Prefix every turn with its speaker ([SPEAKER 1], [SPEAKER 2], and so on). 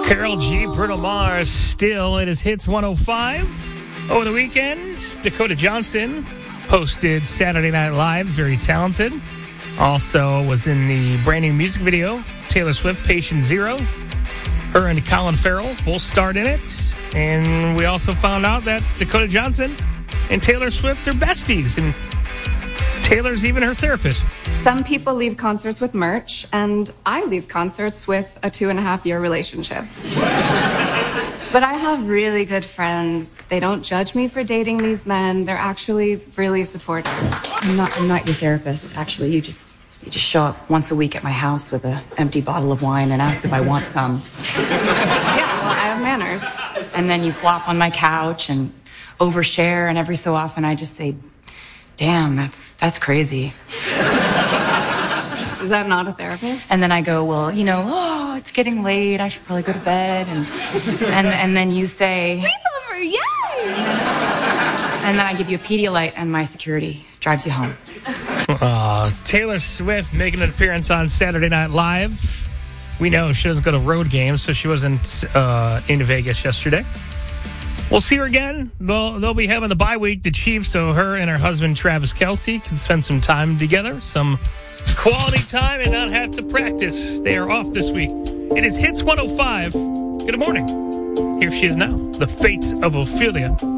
[SPEAKER 1] Karol G, Bruno Mars, still it is Hits 105. Over the weekend, Dakota Johnson hosted Saturday Night Live, very talented. Also was in the brand new music video, Taylor Swift, Patient Zero. Her and Colin Farrell both starred in it. And we also found out that Dakota Johnson and Taylor Swift are besties. And Taylor's even her therapist.
[SPEAKER 2] Some people leave concerts with merch, and I leave concerts with a 2.5-year relationship. But I have really good friends. They don't judge me for dating these men. They're actually really supportive.
[SPEAKER 3] I'm not your therapist, actually. You just show up once a week at my house with an empty bottle of wine and ask if I want some.
[SPEAKER 2] Yeah, well, I have manners.
[SPEAKER 3] And then you flop on my couch and overshare, and every so often I just say, damn, that's crazy.
[SPEAKER 2] Is that not a therapist?
[SPEAKER 3] And then I go, well, it's getting late. I should probably go to bed. And then you say,
[SPEAKER 2] sleepover, yay!
[SPEAKER 3] And then I give you a Pedialyte, and my security drives you home.
[SPEAKER 1] Taylor Swift making an appearance on Saturday Night Live. We know she doesn't go to road games, so she wasn't in Vegas yesterday. We'll see her again. They'll be having the bye week, the Chiefs, so her and her husband, Travis Kelce, can spend some time together, some quality time, and not have to practice. They are off this week. It is Hits 105. Good morning. Here she is now, the fate of Ophelia.